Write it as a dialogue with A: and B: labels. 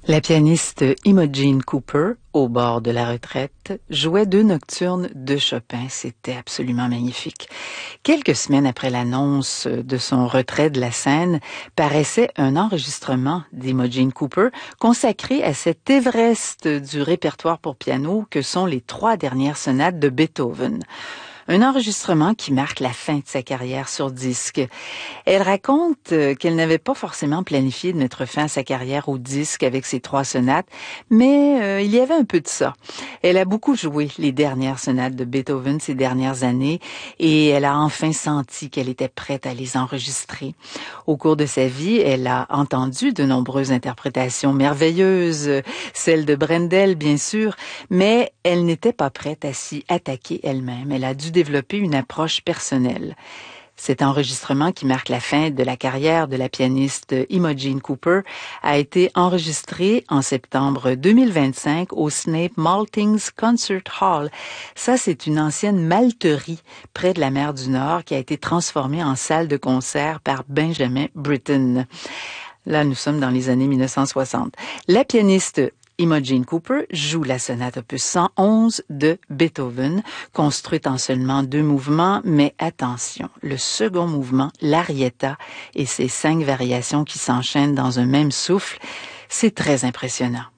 A: La pianiste Imogen Cooper, au bord de la retraite, jouait deux nocturnes de Chopin. C'était absolument magnifique. Quelques semaines après l'annonce de son retrait de la scène, paraissait un enregistrement d'Imogen Cooper consacré à cet Everest du répertoire pour piano que sont les 3 dernières sonates de Beethoven. Un enregistrement qui marque la fin de sa carrière sur disque. Elle raconte qu'elle n'avait pas forcément planifié de mettre fin à sa carrière au disque avec ses 3 sonates, mais il y avait un peu de ça. Elle a beaucoup joué les dernières sonates de Beethoven ces dernières années et elle a enfin senti qu'elle était prête à les enregistrer. Au cours de sa vie, elle a entendu de nombreuses interprétations merveilleuses, celle de Brendel bien sûr, mais elle n'était pas prête à s'y attaquer elle-même. Elle a dû développer une approche personnelle. Cet enregistrement qui marque la fin de la carrière de la pianiste Imogen Cooper a été enregistré en septembre 2025 au Snape Maltings Concert Hall. Ça, c'est une ancienne malterie près de la mer du Nord qui a été transformée en salle de concert par Benjamin Britten. Là, nous sommes dans les années 1960. La pianiste Imogen Cooper joue la sonate opus 111 de Beethoven, construite en seulement 2 mouvements, mais attention, le second mouvement, l'arietta, et ses 5 variations qui s'enchaînent dans un même souffle, c'est très impressionnant.